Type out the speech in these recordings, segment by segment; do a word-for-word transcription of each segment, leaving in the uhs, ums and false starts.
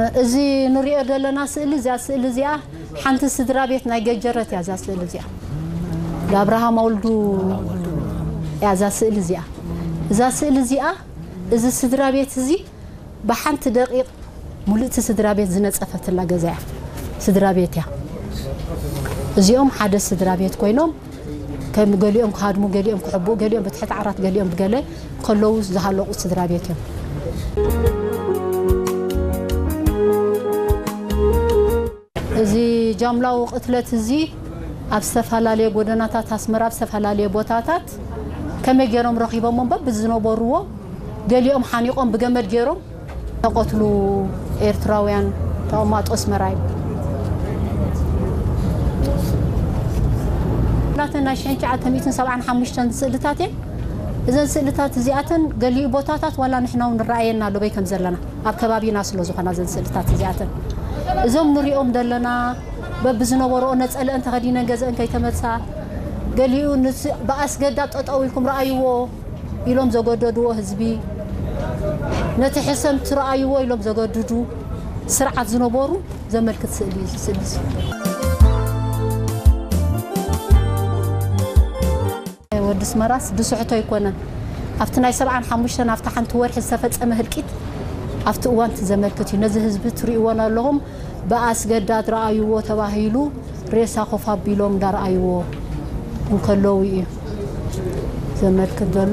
እዚ ንሪኦ ዘለና ስእሊ እዚኣ ስእሊ እዚኣ ሓንቲ ስድራ ቤት ናይ ገጀረት እያ እዛ ስእሊ እዚኣ ለአብርሃም ወልዱ እያ እዛ ስእሊ እዚኣ እዛ ስእሊ እዚኣ እዚ ስድራ ቤት እዚ ብሓንቲ ደቂቕ ሙሉእቲ ስድራ ቤት ዝነፀፈትላ ገዛ እያ ስድራ ቤት እያ እዚኦም ሓደ ስድራ ቤት ኮይኖም ከም ገሊኦም ክሃድሙ ገሊኦም ክሕቡኡ ገሊኦም ብትሕቲ ዓራት ገሊኦም ብገለ ከለዉ ዝሃለቁ ስድራ ቤት እዮም እዚ ጃምላው ቅትለት እዚ ኣብ ዝተፈላለዩ ጎደናታት ኣስመራ ዝተፈላለዩ ቦታታት ከመይ ገይሮም ረኺቦም እምበር ብዝነበርዎ ገሊኦም ሓኒቆም ብገመድ ገይሮም ተቆትሉ ኤርትራውያን ተማጦ ኣስመራ ላተና ሸንቻ ዓተሚትን ሰብዓን ሓሙሽተን ስእልታት እዘን ስእልታት እዚኣተን ገሊኡ ቦታታት ዋላ ንሕናው ንራኣየና ኣሎ በይ ከም ዘለና ኣብ ከባቢና ስለ ዝኾና ዘን ስእልታት እዚኣተን እዞም ንሪኦም ደለና በብዝነበርኦ ነፀለአን ተኸዲነን ገዝአን ከይተመልሳ ገሊኡ ብኣስገዳ ጠጠው ኢልኩም ረኣይዎ ኢሎም ዘገደድዎ ህዝቢ ነቲ ሕሰም ትረኣይዎ ኢሎም ዘገድዱ ስርዓት ዝነበሩ ዘመልክት ስእሊ ስእሊ ወዲ ስመራስ ድስሕቶ ይኮነን ኣብቲ ናይ ሰብዓን ሓሙሽተን ኣብቲ ሓንቲ ወርሒ ዝተፈፀመ ህልቂት ኣብቲ እዋን ዘመልክት እዩ ነዚ ህዝቢ ትሪእዎን ኣለኹም ብኣስገዳድ ረኣይዎ ተባሂሉ ሬሳ ኮፍ ኣቢሎም እንዳረኣይዎ እንከለዉ እዩ ዘመልክት ዘሎ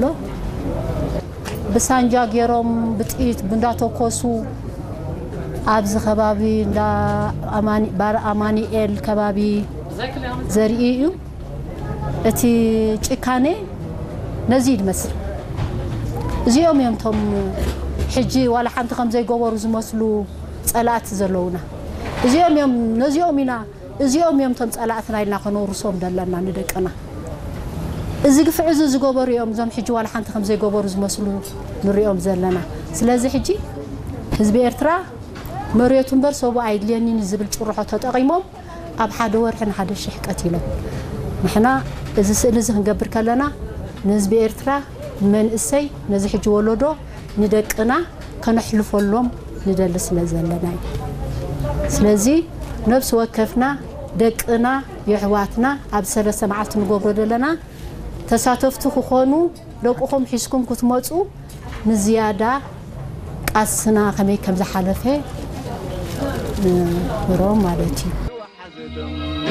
ብሳንጃ ገይሮም ብጥይት እንዳተኮሱ ኣብዚ ከባቢ እንዳ ኣማኒኤል ከባቢ ዘርኢ እዩ እቲ ጭካኔ ነዚ ይመስል እዚኦም እዮም ቶም ሕጂ ዋላ ሓንቲ ከም ዘይገበሩ ዝመስሉ ጸላእቲ ዘለውና እዚኦም እዮም ነዚኦም ኢና እዚኦም እዮም ቶም ጸላእትና ኢልና ከነውርሶም ደለና ንደቅና እዚ ግፍዕ እዚ ዝገበሩ እዮም እዞም ሕጂ ዋላ ሓንቲ ከም ዘይገበሩ ዝመስሉ ንሪኦም ዘለና ስለዚ ሕጂ ህዝቢ ኤርትራ መሬቱ እምበር ሰቡ ኣይድልየኒን ዝብል ጭርሖ ተጠቒሞም ኣብ ሓደ ወርሒ ንሓደ ሽሕ ቀቲሎም ንሕና እዚ ስእሊ እዚ ክንገብር ከለና ንህዝቢ ኤርትራ መንእሰይ ነዚ ሕጂ ወለዶ ንደቅና ከነሕልፈሎም ንደሊ ስለ ዘለና እዩ ስለዚ ነብሲ ወከፍና ደቅና የሕዋትና ኣብ ሰለስተ መዓልቲ ንገብሮ ዘለና ተሳተፍቲ ክኾኑ ደቅኹም ሒዝኩም ክትመፁ ንዝያዳ ቃስና ከመይ ከም ዝሓለፈ ንሮም ማለት እዩ